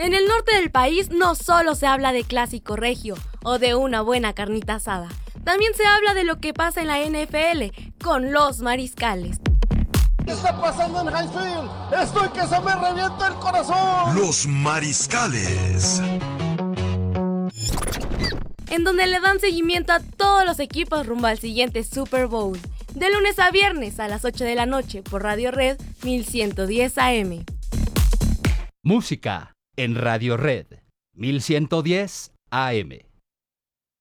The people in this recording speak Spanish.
En el norte del país no solo se habla de clásico regio o de una buena carnita asada, también se habla de lo que pasa en la NFL con los Mariscales. ¿Qué está pasando en Highfield? Estoy que se me revienta el corazón. Los Mariscales. En donde le dan seguimiento a todos los equipos rumbo al siguiente Super Bowl. De lunes a viernes a las 8 de la noche por Radio Red 1110 AM. Música en Radio Red 1110 AM.